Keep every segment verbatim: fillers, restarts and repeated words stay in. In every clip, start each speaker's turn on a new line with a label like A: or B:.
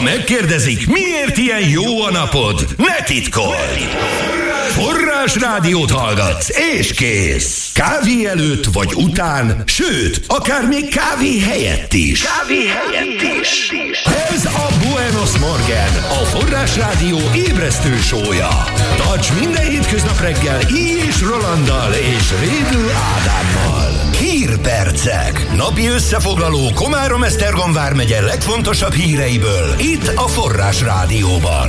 A: Ha megkérdezik, miért ilyen jó a napod, ne titkold! Forrás rádiót hallgatsz, és kész! Kávé előtt vagy után, sőt, akár még kávé helyett is. Kávé helyett is. Ez a Buenos Morgen, a Forrás Rádió ébresztő sója. Tarts minden hétköznap reggel I. és Rolanddal és Rédl Ádámmal. Hírpercek. Napi összefoglaló Komárom-Esztergom vármegye legfontosabb híreiből. Itt a Forrás Rádióban.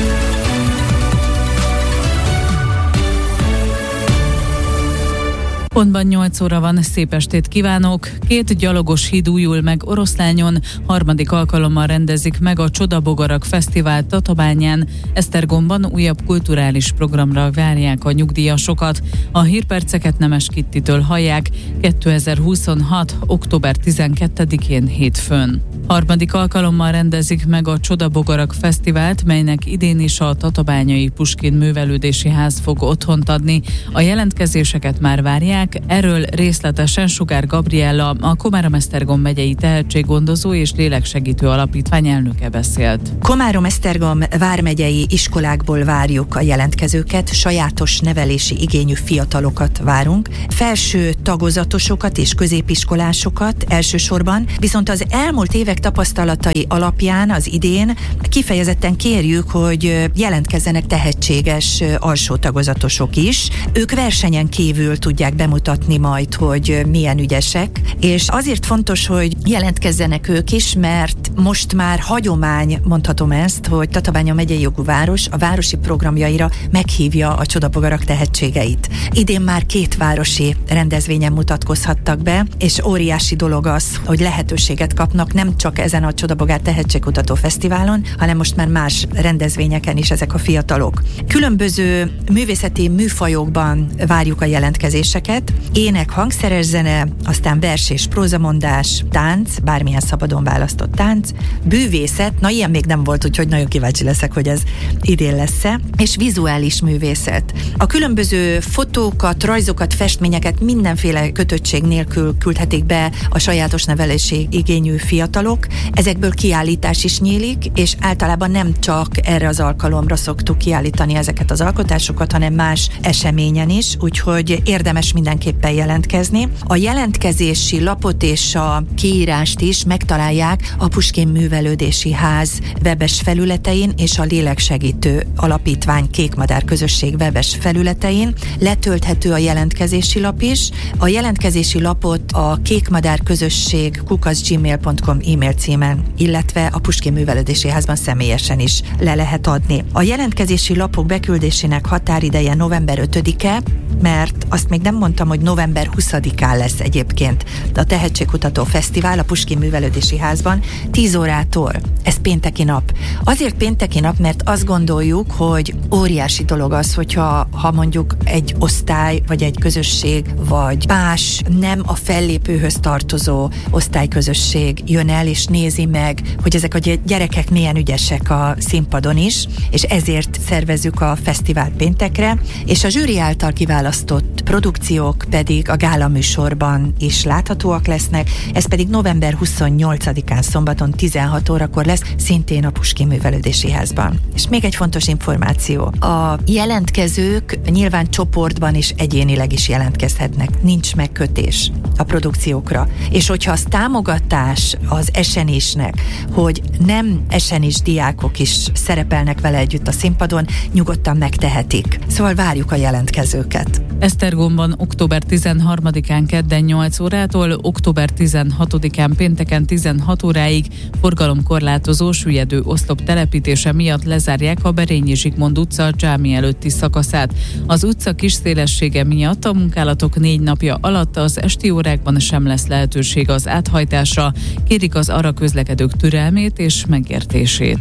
B: Pontban nyolc óra van, szép estét kívánok! Két gyalogos híd újul meg Oroszlányon, harmadik alkalommal rendezik meg a Csodabogarak Fesztivált Tatabányán. Esztergomban újabb kulturális programra várják a nyugdíjasokat. A hírperceket Nemes Kittitől hallják kétezer-huszonhat. október tizenkettedikén hétfőn. Harmadik alkalommal rendezik meg a Csodabogarak Fesztivált, melynek idén is a Tatabányai Puskin Művelődési Ház fog otthont adni. A jelentkezéseket már várják, erről részletesen Sugár Gabriella, a Komárom-Esztergom megyei tehetséggondozó és léleksegítő alapítvány elnöke beszélt.
C: Komárom-Esztergom vármegyei iskolákból várjuk a jelentkezőket, sajátos nevelési igényű fiatalokat várunk, felső tagozatosokat és középiskolásokat elsősorban, viszont az elmúlt évek tapasztalatai alapján az idén kifejezetten kérjük, hogy jelentkezzenek tehetséges alsó tagozatosok is. Ők versenyen kívül tudják bemutatni majd, hogy milyen ügyesek, és azért fontos, hogy jelentkezzenek ők is, mert most már hagyomány, mondhatom ezt, hogy Tatabánya megyei jogú város a városi programjaira meghívja a Csodabogarak tehetségeit. Idén már két városi rendezvényen mutatkozhattak be, és óriási dolog az, hogy lehetőséget kapnak nem csak ezen a Csodabogár Tehetségkutató Fesztiválon, hanem most már más rendezvényeken is ezek a fiatalok. Különböző művészeti műfajokban várjuk a jelentkezéseket, ének, hangszeres zene, aztán vers és prózamondás, tánc, bármilyen szabadon választott tánc, bűvészet, na ilyen még nem volt, úgyhogy nagyon kíváncsi leszek, hogy ez idén lesz-e, és vizuális művészet. A különböző fotókat, rajzokat, festményeket mindenféle kötöttség nélkül küldhetik be a sajátos nevelési igényű fiatalok. Ezekből kiállítás is nyílik, és általában nem csak erre az alkalomra szoktuk kiállítani ezeket az alkotásokat, hanem más eseményen is, úgyhogy érdemes mindenképpen jelentkezni. A jelentkezési lapot és a kiírást is megtalálják a Puskin Művelődési Ház webes felületein és a Léleksegítő Alapítvány Kékmadár Közösség webes felületein. Letölthető a jelentkezési lap is. A jelentkezési lapot a Kékmadár Közösség kukac gmail pont com e-mail címen, illetve a Puskin Művelődési Házban személyesen is le lehet adni. A jelentkezési lapok beküldésének határideje november ötödike, mert azt még nem mondtam, hogy november huszadikán lesz egyébként a Tehetségkutató Fesztivál a Puskin Művelődési Házban tíz órától. Ez pénteki nap. Azért pénteki nap, mert azt gondoljuk, hogy óriási dolog az, hogyha ha mondjuk egy osztály, vagy egy közösség, vagy más nem a fellépőhöz tartozó osztályközösség jön el, és nézi meg, hogy ezek a gyerekek milyen ügyesek a színpadon is, és ezért szervezzük a fesztivált péntekre, és a zsűri által kiválasztott produkciók pedig a gála műsorban is láthatóak lesznek, ez pedig november huszonnyolcadikán szombaton tizenhat órakor lesz, szintén a Puskin Művelődési Házban. És még egy fontos információ. A jelentkezők nyilván csoportban és egyénileg is jelentkezhetnek. Nincs megkötés a produkciókra. És hogyha az támogatás az esenisnek, hogy nem esenis diákok is szerepelnek vele együtt a színpadon, nyugodtan megtehetik. Szóval várjuk a jelentkezőket.
B: Esztergomban október tizenharmadikán kedden nyolc órától, október tizenhatodikán pénteken tizenhat óráig forgalomkorlátozó süllyedő oszlop telepítése miatt lezárják a Berényi Zsigmond utca dzsámi előtti szakaszát. Az utca kis szélessége miatt a munkálatok négy napja alatt az esti órákban sem lesz lehetőség az áthajtásra, kérik az arra közlekedők türelmét és megértését.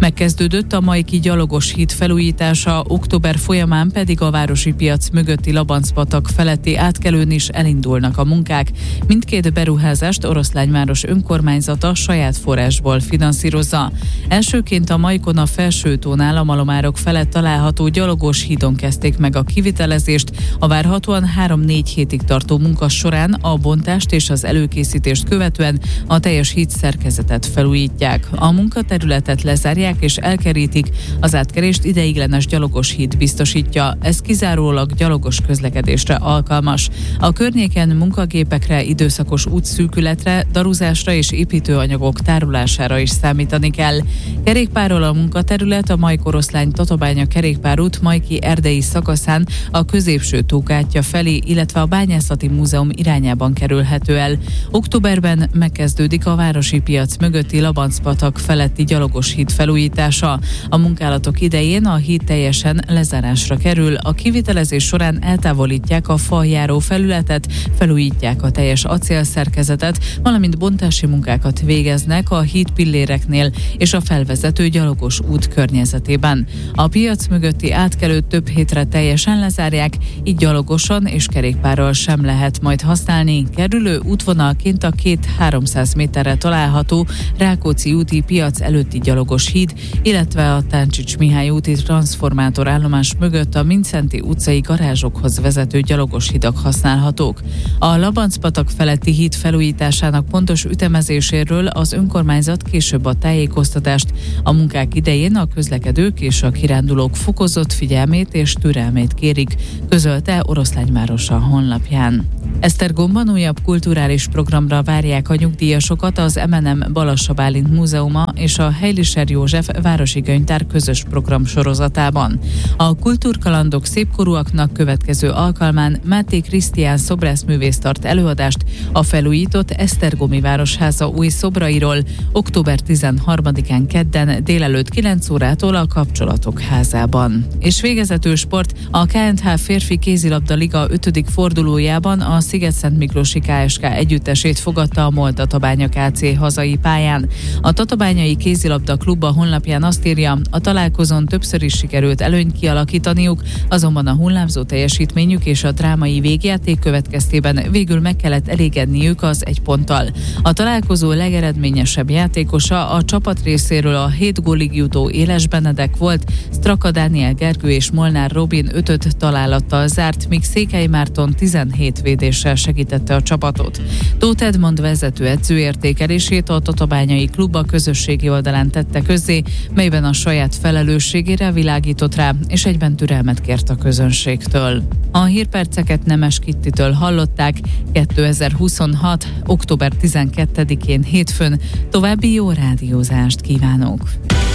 B: Megkezdődött a Majki gyalogos híd felújítása, október folyamán pedig a városi piac mögötti Labancpatak feletti átkelőn is elindulnak a munkák. Mindkét beruházást Oroszlányváros önkormányzata saját forrásból finanszírozza. Elsőként a Majkon a Felsőtónál a Malomárok felett található gyalogos hídon kezdték meg a kivitelezést. A várhatóan három-négy hétig tartó munka során a bontást és az előkészítést követően a teljes híd szerkezetet felújítják. A munkaterületet lezárják és elkerítik, az átkerést ideiglenes gyalogos híd biztosítja. Ez kizárólag gyalogos közlekedésre alkalmas. A környéken munkagépekre, időszakos útszűkületre, daruzásra és építőanyagok tárolására is számítani kell. Kerékpárral a munkaterület a Majk-Oroszlány-Tatabánya kerékpárút Majki erdei szakaszán a középső tókátja felé, illetve a Bányászati Múzeum irányában kerülhető el. Októberben megkezdődik a városi piac mögötti Labancpatak feletti gyalogos híd felújítása. A munkálatok idején a híd teljesen lezárásra kerül, a kivitelezés során eltávolítják a faljáró felületet, felújítják a teljes acélszerkezetet, valamint bontási munkákat végeznek a híd pilléreknél és a felvezető gyalogos út környezetében. A piac mögötti átkelőt több hétre teljesen lezárják, így gyalogosan és kerékpárral sem lehet majd használni. Kerülő útvonalként a két-háromszáz méterre található Rákóczi úti piac előtti gyalogos híd, illetve a Táncsics Mihály úti transformátor állomás mögött a Mindszenty utcai garázsokhoz vezető gyalogos hidak használhatók. A Labancpatak feletti híd felújításának pontos ütemezéséről az önkormányzat később a tájékoztatást. A munkák idején a közlekedők és a kirándulók fokozott figyelmét és türelmét kérik, közölte Oroszlányváros a honlapján. Esztergomban újabb kulturális programra várják a nyugdíjasokat az em en em Balassa Bálint Múzeuma és a Heilischer József Városi Könyvtár közös program sorozatában. A kultúrkalandok szépkorúaknak következő alkalmán Máté Krisztián szobrászművész tart előadást a felújított Esztergomi Városháza új szobrairól október tizenharmadikán kedden délelőtt kilenc órától a Kapcsolatok házában. És végezetül sport, a ká és há férfi kézilabda liga ötödik fordulójában a Szigetszentmiklósi ká es ká együttesét fogadta a MOL Tatabánya ká cé hazai pályán. A tatabányai kézilabda klub a honlapján azt írja, a találkozón többször is sikerült előnyt kialakítaniuk, azonban a hullámzó teljesítményük és a drámai végjáték következtében végül meg kellett elégedniük az egy ponttal. A találkozó legeredményesebb játékosa a csapat részéről a hét gólig jutó Éles Benedek volt, Straka Dániel Gergő és Molnár Robin ötöt találattal zárt, míg Székely Márton tizenhét védéssel segítette a csapatot. Tóth Edmond vezető edző értékelését a tatabányai klub a közösségi oldalán tette közzé, melyben a saját felelősségére világított rá, és egyben türelmet kért a közönségtől. A hírperceket Nemes Kittitől hallották. kétezer-huszonhat. október tizenkettedikén hétfőn. További jó rádiózást kívánok!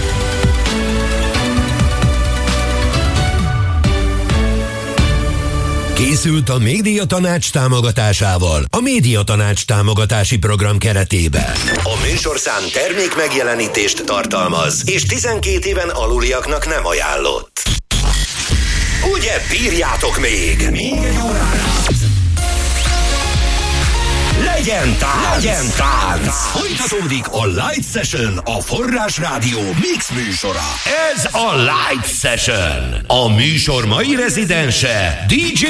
A: Készült a Médiatanács támogatásával a Médiatanács támogatási program keretében. A műsorszám termék megjelenítést tartalmaz, és tizenkét éven aluliaknak nem ajánlott. Ugye bírjátok még? Még egy órára. Legyen tánc! Legyen tánc! Folytatódik a Light Session, a Forrás Rádió mix műsora. Ez a Light Session. A műsor mai rezidense dé dzsé